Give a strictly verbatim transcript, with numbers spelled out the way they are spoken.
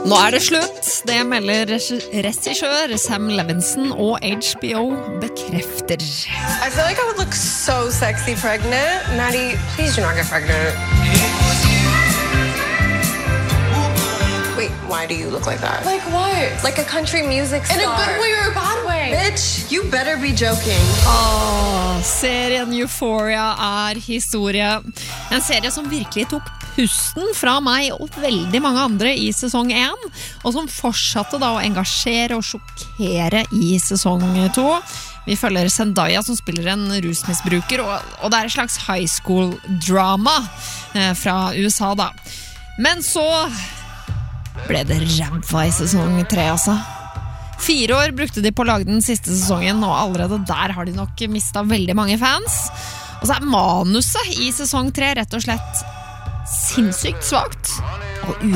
Nå er det slutt. Det melder regissør Sam Levinson og H B O bekrefter. I feel like I would look so sexy pregnant. Maddie, please do not get pregnant. Wait, why do you look like that? Like what? Like a country music star. In a good way or a bad way? Bitch, you better be joking. Åh, serien Euphoria er historie. En serie som virkelig tok pusten fra meg og veldig mange andre i sesong én, og som fortsatte da å engasjere og sjokkere i sesong to. Vi følger Zendaya som spiller en rusmisbruker, og, og det er et slags high school drama eh, fra U S A da. Men så ble det ræva i sesong tre, altså. Fire år brukte de på å lage den siste sesongen, og allerede der har de nok mistet veldig mange fans. Og så er manuset i sesong tre rett og slett sinnssykt svagt og